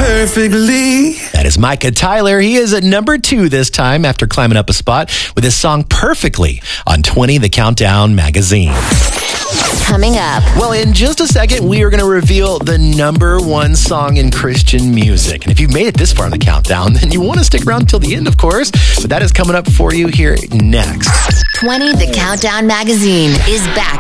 perfectly. That is Micah Tyler. He is at number 2 this time after climbing up a spot with his song Perfectly on 20 The Countdown magazine. Coming up. Well, in just a second, we are going to reveal the number 1 song in Christian music. And if you've made it this far in the countdown, then you want to stick around till the end, of course. But that is coming up for you here next. 20 The Countdown magazine is back